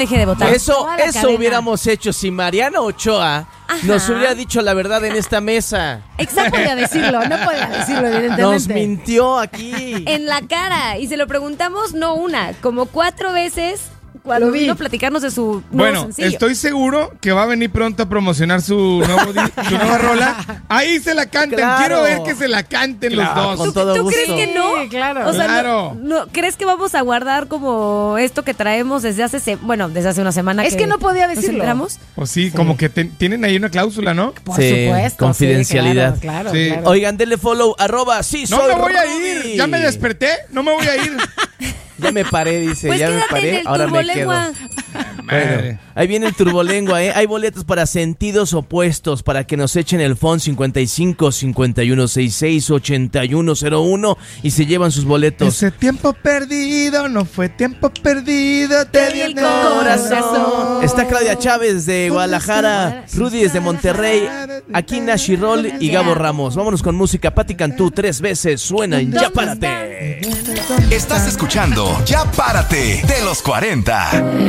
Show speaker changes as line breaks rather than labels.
Deje de votar.
Eso hubiéramos hecho si Mariana Ochoa nos hubiera dicho la verdad en esta mesa.
Exacto, podía decirlo, no podía decirlo, evidentemente.
Nos mintió aquí.
En la cara. Y se lo preguntamos no una, como 4 veces cuando vino a platicarnos de su nuevo sencillo.
Estoy seguro que va a venir pronto a promocionar su nueva rola. Ahí se la canten.
Claro.
Quiero ver que se la canten los dos.
Con todo
¿Tú
gusto.
crees que no?
Sí, claro.
O sea,
Claro.
no, ¿crees que vamos a guardar como esto que traemos desde hace una semana?
Es que no podía
nos
decirlo.
enteramos?
Pues sí, como que tienen ahí una cláusula, ¿no?
Por
Sí,
supuesto.
confidencialidad.
Sí, claro,
Sí.
claro.
Oigan, denle follow, @sí
No
soy
me voy a
Rudy.
ir. Ya me desperté. No me voy a ir.
Ya me paré, dice.
Pues
ya me
quédate
paré.
en el
Ahora me quedo.
turbolengua.
Bueno, ahí viene el turbolengua, ¿eh? Hay boletos para sentidos opuestos para que nos echen el phone 55 5166 8101 y se llevan sus boletos.
Ese tiempo perdido no fue tiempo perdido. Te di el corazón.
Está Claudia Chávez de Guadalajara, Rudy desde Monterrey, aquí Nashi Roll y Gabo Ramos. Vámonos con música. Pati Cantú 3 veces suena en Ya Párate.
Estás escuchando Ya Párate de los 40.